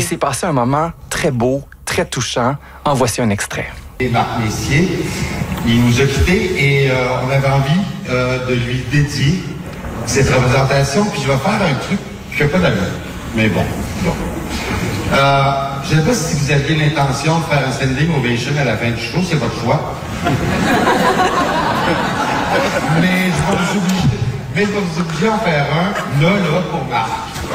il s'est passé un moment très beau, très touchant. En voici un extrait. Et Marc Messier, il nous a quittés et on avait envie de lui dédier cette représentation. Puis je vais faire un truc qui n'a pas d'allure. Mais bon. Je ne sais pas si vous aviez l'intention de faire un standing ovation à la fin du show, c'est votre choix. Mais je vais vous obliger à en faire un, là, pour Marc.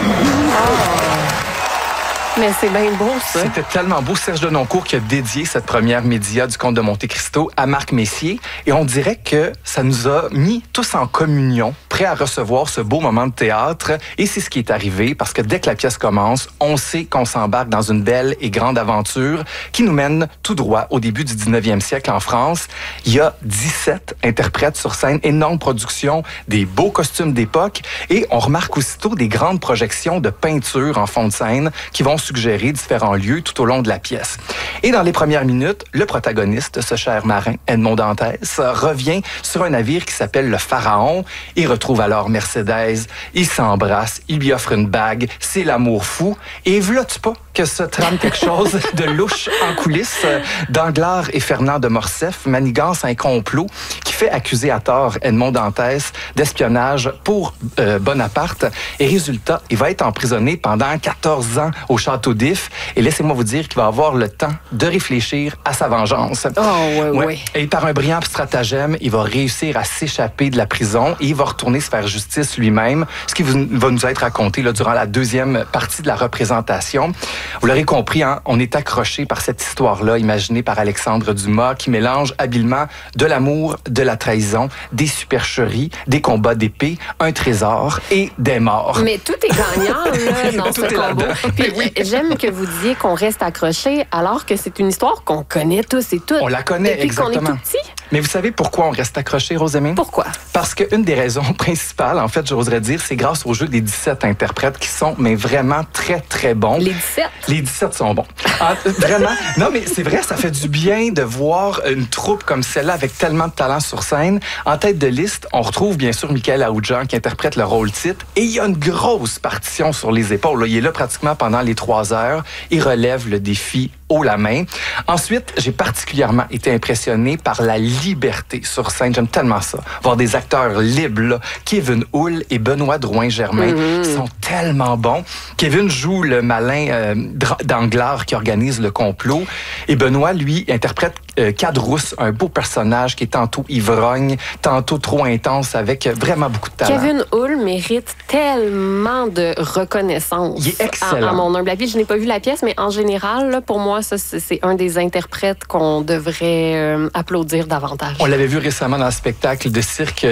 Mais c'est bien beau, ça. C'était tellement beau. Serge Denoncourt qui a dédié cette première média du Comte de Monte-Cristo à Marc Messier. Et on dirait que ça nous a mis tous en communion, prêts à recevoir ce beau moment de théâtre. Et c'est ce qui est arrivé, parce que dès que la pièce commence, on sait qu'on s'embarque dans une belle et grande aventure qui nous mène tout droit au début du 19e siècle en France. Il y a 17 interprètes sur scène, énorme production, des beaux costumes d'époque. Et on remarque aussitôt des grandes projections de peinture en fond de scène qui vont suggérer différents lieux tout au long de la pièce. Et dans les premières minutes, le protagoniste, ce cher marin, Edmond Dantès, revient sur un navire qui s'appelle le Pharaon. Il retrouve alors Mercedes, il s'embrasse, il lui offre une bague, c'est l'amour fou. Et v'là-tu pas que se trame quelque chose de louche en coulisses? Danglars et Fernand de Morcerf manigancent un complot qui fait accuser à tort Edmond Dantès d'espionnage pour Bonaparte. Et résultat, il va être emprisonné pendant 14 ans au château d'If. Et laissez-moi vous dire qu'il va avoir le temps de réfléchir à sa vengeance. Oui. Et par un brillant stratagème, il va réussir à s'échapper de la prison et il va retourner se faire justice lui-même, ce qui va nous être raconté là, durant la deuxième partie de la représentation. Vous l'aurez compris, hein, on est accroché par cette histoire-là, imaginée par Alexandre Dumas, qui mélange habilement de l'amour, de la trahison, des supercheries, des combats d'épée, un trésor et des morts. Mais tout est gagnant là, dans ce combo. Puis, j'aime que vous disiez qu'on reste accroché alors que c'est une histoire qu'on connaît tous et toutes. On la connaît, depuis exactement. qu'on est tout petit. Mais vous savez pourquoi on reste accroché, Rosémine? Pourquoi? Parce qu'une des raisons principales, en fait, j'oserais dire, c'est grâce au jeu des 17 interprètes qui sont, mais vraiment très, très bons. Les 17? Les 17 sont bons. Vraiment. Non, mais c'est vrai, ça fait du bien de voir une troupe comme celle-là avec tellement de talent sur scène. En tête de liste, on retrouve bien sûr Michael Aoudjan qui interprète le rôle titre. Et il y a une grosse partition sur les épaules. Là. Il est là pratiquement pendant les 3 heures. Il relève le défi haut la main. Ensuite, j'ai particulièrement été impressionné par la liberté sur scène. J'aime tellement ça. Voir des acteurs libres, là. Kevin Houle et Benoît Drouin-Germain sont tellement bons. Kevin joue le malin Danglars qui organise le complot. Et Benoît, lui, interprète Cadrousse, un beau personnage qui est tantôt ivrogne, tantôt trop intense, avec vraiment beaucoup de talent. Kevin Houle mérite tellement de reconnaissance. Il est excellent. À mon humble avis, je n'ai pas vu la pièce, mais en général, là, pour moi, ça, c'est un des interprètes qu'on devrait applaudir davantage. On l'avait vu récemment dans le spectacle de cirque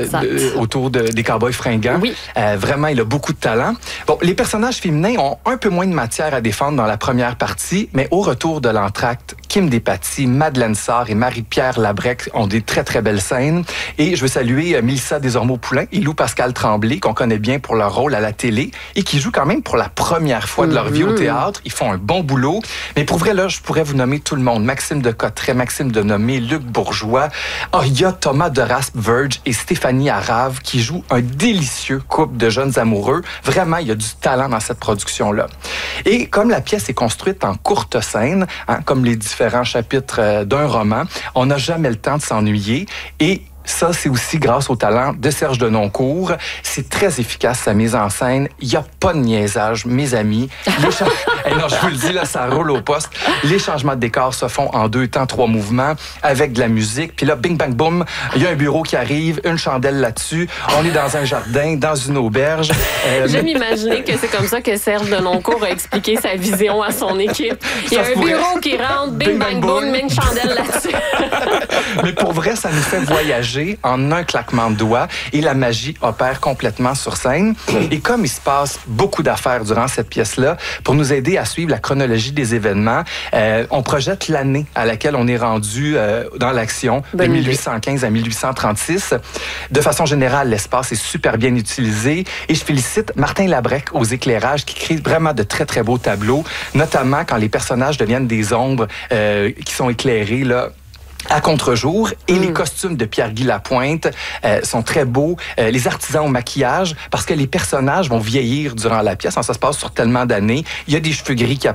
autour des Cowboys fringants. Oui. Vraiment, il a beaucoup de talent. Bon, les personnages féminins ont un peu moins de matière à défendre dans la première partie, mais au retour de l'entracte, Kim Despatie, Madeleine Sarr et Marie-Pierre Labrec ont des très, très belles scènes. Et je veux saluer Mélissa Desormeaux-Poulain et Lou Pascal Tremblay, qu'on connaît bien pour leur rôle à la télé et qui jouent quand même pour la première fois de leur vie au théâtre. Ils font un bon boulot. Mais pour vrai, là, je pourrais vous nommer tout le monde. Maxime de Cotteret, Maxime de Nomé, Luc Bourgeois. Il y a Thomas de Raspe-Verge et Stéphanie Arave qui jouent un délicieux couple de jeunes amoureux. Vraiment, il y a du talent dans cette production-là. Et comme la pièce est construite en courte scène, hein, comme les différents chapitres d'un roman, on n'a jamais le temps de s'ennuyer et ça, c'est aussi grâce au talent de Serge Denoncourt. C'est très efficace, sa mise en scène. Il n'y a pas de niaisage, mes amis. Non, je vous le dis, là, ça roule au poste. Les changements de décor se font en 2 temps, 3 mouvements, avec de la musique. Puis là, bing, bang, boum, il y a un bureau qui arrive, une chandelle là-dessus. On est dans un jardin, dans une auberge. J'aime imaginer que c'est comme ça que Serge Denoncourt a expliqué sa vision à son équipe. Il y a un bureau qui rentre, bing, bang, boum, met une chandelle là-dessus. Mais pour vrai, ça nous fait voyager en un claquement de doigts et la magie opère complètement sur scène. Et comme il se passe beaucoup d'affaires durant cette pièce-là, pour nous aider à suivre la chronologie des événements, on projette l'année à laquelle on est rendu dans l'action, de 1815 à 1836. De façon générale, l'espace est super bien utilisé et je félicite Martin Labrec aux éclairages qui créent vraiment de très, très beaux tableaux, notamment quand les personnages deviennent des ombres qui sont éclairées, là, à contre-jour. Et les costumes de Pierre-Guy Lapointe sont très beaux. Les artisans au maquillage, parce que les personnages vont vieillir durant la pièce. Ça se passe sur tellement d'années. Il y a des cheveux gris qui